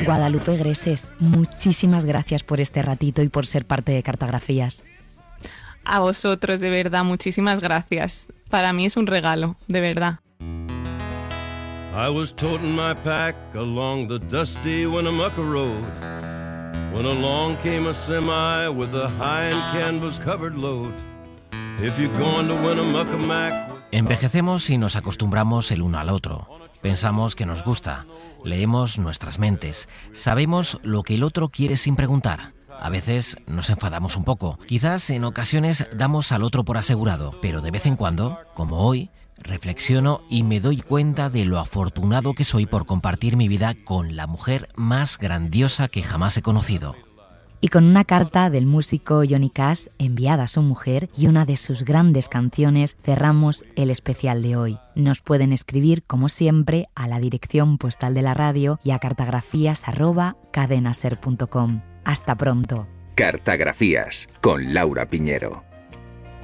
Guadalupe Greses, muchísimas gracias por este ratito y por ser parte de Cartografías. A vosotros, de verdad, muchísimas gracias. Para mí es un regalo, de verdad. I was toting my pack along the dusty Winnemucca road when along came a semi with a high and canvas covered load. If you're going to Winnemucca Mac. Envejecemos y nos acostumbramos el uno al otro. Pensamos que nos gusta, leemos nuestras mentes, sabemos lo que el otro quiere sin preguntar. A veces nos enfadamos un poco, quizás en ocasiones damos al otro por asegurado, pero de vez en cuando, como hoy, reflexiono y me doy cuenta de lo afortunado que soy por compartir mi vida con la mujer más grandiosa que jamás he conocido. Y con una carta del músico Johnny Cash enviada a su mujer y una de sus grandes canciones cerramos el especial de hoy. Nos pueden escribir, como siempre, a la dirección postal de la radio y a cartografías@cadenaser.com. Hasta pronto. Cartografías con Laura Piñero.